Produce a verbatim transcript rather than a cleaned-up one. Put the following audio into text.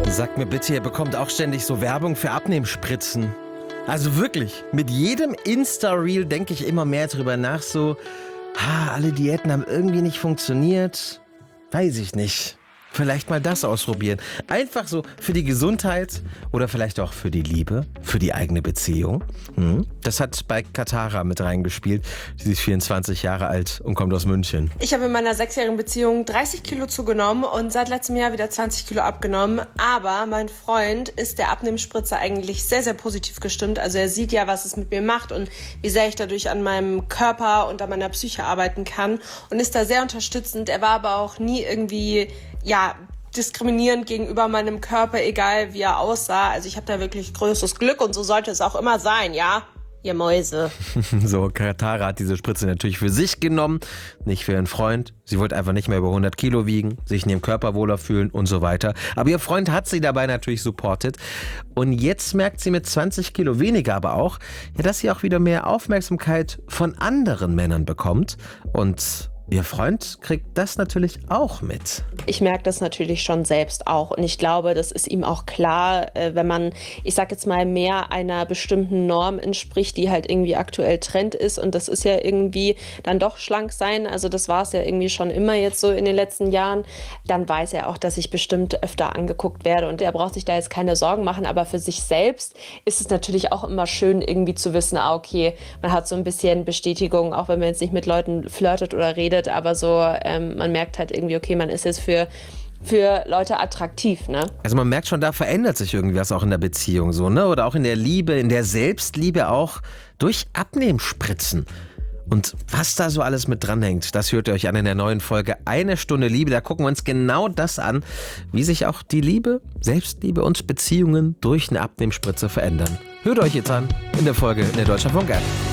Sagt mir bitte, ihr bekommt auch ständig so Werbung für Abnehmspritzen. Also wirklich, mit jedem Insta-Reel denke ich immer mehr drüber nach, so, ha, alle Diäten haben irgendwie nicht funktioniert. Weiß ich nicht. Vielleicht mal das ausprobieren. Einfach so für die Gesundheit oder vielleicht auch für die Liebe, für die eigene Beziehung. Hm. Das hat bei Katara mit reingespielt. Sie ist vierundzwanzig Jahre alt und kommt aus München. Ich habe in meiner sechsjährigen Beziehung dreißig Kilo zugenommen und seit letztem Jahr wieder zwanzig Kilo abgenommen. Aber mein Freund ist der Abnehmspritze eigentlich sehr, sehr positiv gestimmt. Also er sieht ja, was es mit mir macht und wie sehr ich dadurch an meinem Körper und an meiner Psyche arbeiten kann und ist da sehr unterstützend. Er war aber auch nie irgendwie, ja, diskriminierend gegenüber meinem Körper, egal wie er aussah. Also ich habe da wirklich größtes Glück und so sollte es auch immer sein, ja? Ihr Mäuse. So, Katara hat diese Spritze natürlich für sich genommen, nicht für ihren Freund. Sie wollte einfach nicht mehr über hundert Kilo wiegen, sich in ihrem Körper wohler fühlen und so weiter. Aber ihr Freund hat sie dabei natürlich supportet. Und jetzt merkt sie mit zwanzig Kilo weniger aber auch, ja, dass sie auch wieder mehr Aufmerksamkeit von anderen Männern bekommt. Und ihr Freund kriegt das natürlich auch mit. Ich merke das natürlich schon selbst auch und ich glaube, das ist ihm auch klar, wenn man, ich sag jetzt mal, mehr einer bestimmten Norm entspricht, die halt irgendwie aktuell Trend ist und das ist ja irgendwie dann doch schlank sein, also das war es ja irgendwie schon immer jetzt so in den letzten Jahren, dann weiß er auch, dass ich bestimmt öfter angeguckt werde und er braucht sich da jetzt keine Sorgen machen, aber für sich selbst ist es natürlich auch immer schön irgendwie zu wissen, ah okay, man hat so ein bisschen Bestätigung, auch wenn man jetzt nicht mit Leuten flirtet oder redet, aber so, ähm, man merkt halt irgendwie, okay, man ist jetzt für, für Leute attraktiv, ne? Also man merkt schon, da verändert sich irgendwie was auch in der Beziehung so, ne? Oder auch in der Liebe, in der Selbstliebe auch durch Abnehmspritzen. Und was da so alles mit dranhängt, das hört ihr euch an in der neuen Folge Eine Stunde Liebe. Da gucken wir uns genau das an, wie sich auch die Liebe, Selbstliebe und Beziehungen durch eine Abnehmspritze verändern. Hört euch jetzt an in der Folge in der Deutschlandfunk App.